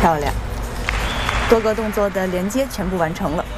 漂亮，多个动作的连接全部完成了。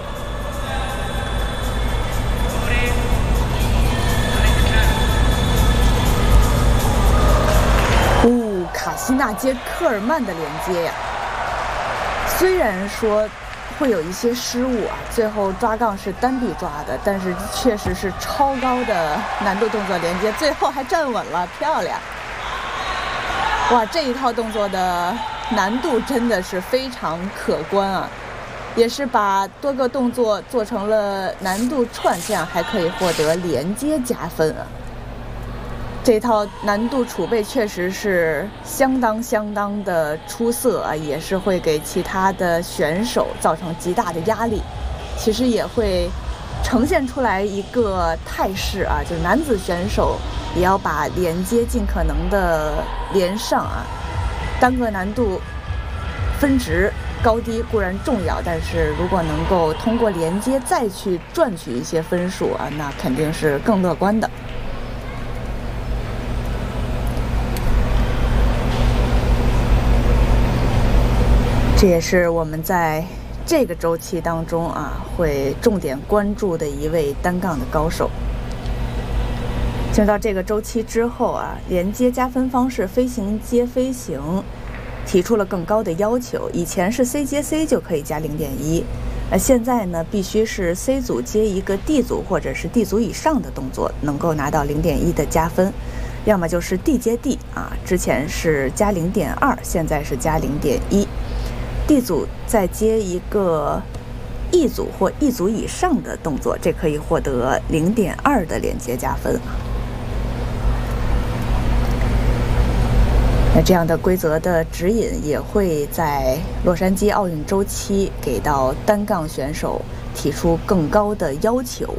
卡西纳接科尔曼的连接呀，虽然说会有一些失误啊，最后抓杠是单臂抓的，但是确实是超高的难度动作连接，最后还站稳了，漂亮！哇，这一套动作的难度真的是非常可观啊，也是把多个动作做成了难度串，这样还可以获得连接加分啊。这套难度储备确实是相当的出色啊，也是会给其他的选手造成极大的压力。其实也会呈现出来一个态势啊，就是男子选手也要把连接尽可能的连上啊。单个难度分值高低固然重要，但是如果能够通过连接再去赚取一些分数啊，那肯定是更乐观的。这也是我们在这个周期当中啊，会重点关注的一位单杠的高手。进入到这个周期之后啊，连接加分方式飞行接飞行提出了更高的要求。以前是 C 接 C 就可以加 0.1， 现在呢必须是 C 组接一个 D 组或者是 D 组以上的动作，能够拿到 0.1 的加分。要么就是 D 接 D 啊，之前是加 0.2， 现在是加 0.1。D 组再接一个 E 组或 E 组以上的动作，这可以获得 0.2 的连接加分。那这样的规则的指引也会在洛杉矶奥运周期给到单杠选手提出更高的要求。